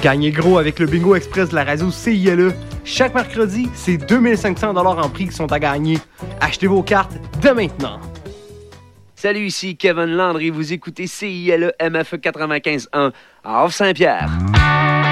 Gagnez gros avec le Bingo Express de la radio CILE. Chaque mercredi, c'est 2500 $ en prix qui sont à gagner. Achetez vos cartes dès maintenant. Salut, ici Kevin Landry. Vous écoutez CILE MFE 95.1 à Havre-Saint-Pierre.